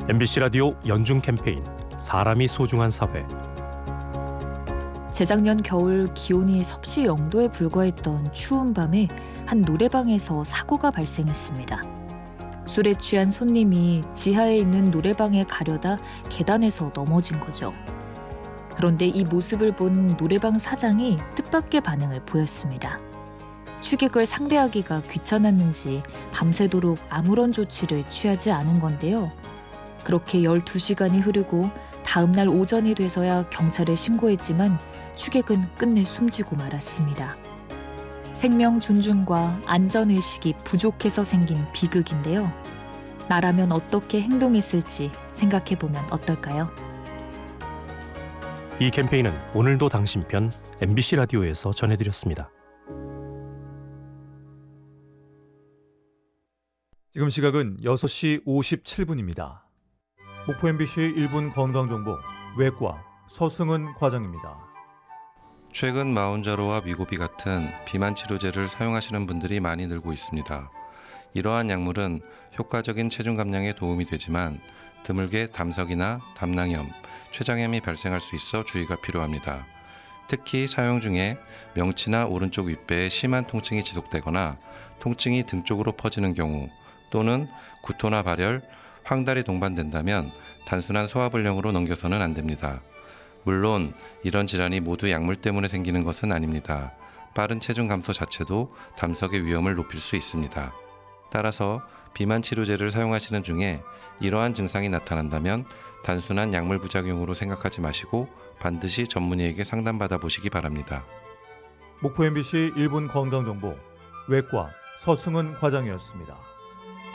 MBC 라디오 연중 캠페인 사람이 소중한 사회. 재작년 겨울 기온이 섭씨 0도에 불과했던 추운 밤에 한 노래방에서 사고가 발생했습니다. 술에 취한 손님이 지하에 있는 노래방에 가려다 계단에서 넘어진 거죠. 그런데 이 모습을 본 노래방 사장이 뜻밖의 반응을 보였습니다. 취객을 상대하기가 귀찮았는지 밤새도록 아무런 조치를 취하지 않은 건데요. 그렇게 12시간이 흐르고 다음 날 오전이 돼서야 경찰에 신고했지만 취객은 끝내 숨지고 말았습니다. 생명 존중과 안전의식이 부족해서 생긴 비극인데요. 나라면 어떻게 행동했을지 생각해보면 어떨까요? 이 캠페인은 오늘도 당신 편 MBC 라디오에서 전해드렸습니다. 지금 시각은 6시 57분입니다. 목포 MBC 1분 건강정보 외과 서승은 과장입니다. 최근 마운자로와 위고비 같은 비만 치료제를 사용하시는 분들이 많이 늘고 있습니다. 이러한 약물은 효과적인 체중 감량에 도움이 되지만 드물게 담석이나 담낭염, 췌장염이 발생할 수 있어 주의가 필요합니다. 특히 사용 중에 명치나 오른쪽 윗배에 심한 통증이 지속되거나 통증이 등 쪽으로 퍼지는 경우 또는 구토나 발열, 황달이 동반된다면 단순한 소화불량으로 넘겨서는 안 됩니다. 물론 이런 질환이 모두 약물 때문에 생기는 것은 아닙니다. 빠른 체중 감소 자체도 담석의 위험을 높일 수 있습니다. 따라서 비만 치료제를 사용하시는 중에 이러한 증상이 나타난다면 단순한 약물 부작용으로 생각하지 마시고 반드시 전문의에게 상담받아 보시기 바랍니다. 목포 MBC 1분 건강정보 외과 서승은 과장이었습니다.